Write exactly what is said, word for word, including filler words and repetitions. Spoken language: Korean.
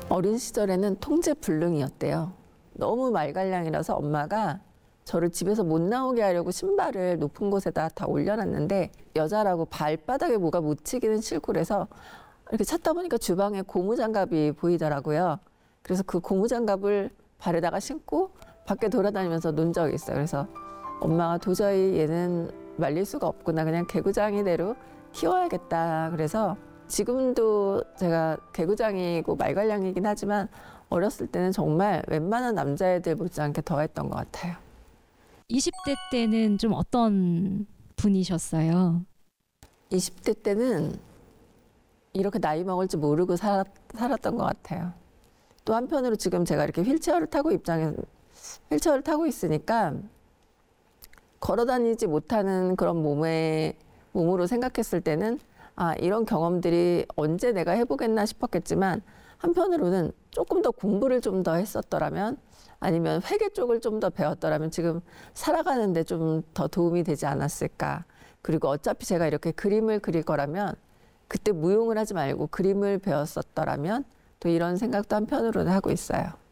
어린 시절에는 통제불능이었대요. 너무 말갈량이라서 엄마가 저를 집에서 못 나오게 하려고 신발을 높은 곳에다 다 올려놨는데 여자라고 발바닥에 뭐가 묻히기는 싫고 그래서 이렇게 찾다 보니까 주방에 고무장갑이 보이더라고요. 그래서 그 고무장갑을 발에다가 신고 밖에 돌아다니면서 논 적이 있어요. 그래서 엄마가 도저히 얘는 말릴 수가 없구나. 그냥 개구장이대로 키워야겠다. 그래서 지금도 제가 개구장이고 말갈량이긴 하지만 어렸을 때는 정말 웬만한 남자애들 못지않게 더했던 것 같아요. 이십 대 때는 좀 어떤 분이셨어요? 이십 대 때는 이렇게 나이 먹을 줄 모르고 살았, 살았던 것 같아요. 또 한편으로 지금 제가 이렇게 휠체어를 타고 입장에 휠체어를 타고 있으니까 걸어다니지 못하는 그런 몸에 몸으로 생각했을 때는 아, 이런 경험들이 언제 내가 해보겠나 싶었겠지만 한편으로는 조금 더 공부를 좀 더 했었더라면 아니면 회계 쪽을 좀 더 배웠더라면 지금 살아가는데 좀 더 도움이 되지 않았을까. 그리고 어차피 제가 이렇게 그림을 그릴 거라면 그때 무용을 하지 말고 그림을 배웠었더라면 또 이런 생각도 한편으로는 하고 있어요.